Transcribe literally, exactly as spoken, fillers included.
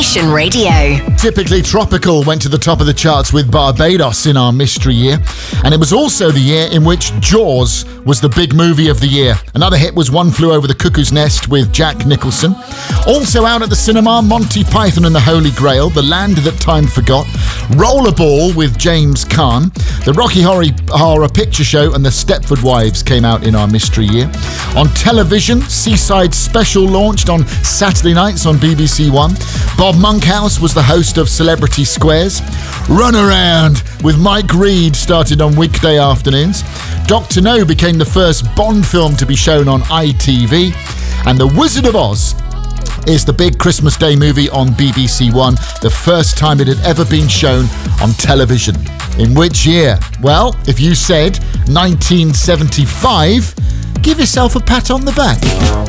Nation Radio. Typically Tropical went to the top of the charts with Barbados in our mystery year, and it was also the year in which Jaws was the big movie of the year. Another hit was One Flew Over the Cuckoo's Nest with Jack Nicholson. Also out at the cinema, Monty Python and the Holy Grail, The Land That Time Forgot, Rollerball with James Caan, The Rocky Horror, Horror Picture Show and The Stepford Wives came out in our mystery year. On television, Seaside Special launched on Saturday nights on B B C One. Bob Monkhouse was the host of Celebrity Squares. Runaround with Mike Reed started on weekday afternoons. Doctor No became the first Bond film to be shown on I T V. And The Wizard of Oz is the big Christmas Day movie on B B C One, the first time it had ever been shown on television. In which year? Well, if you said nineteen seventy-five, give yourself a pat on the back.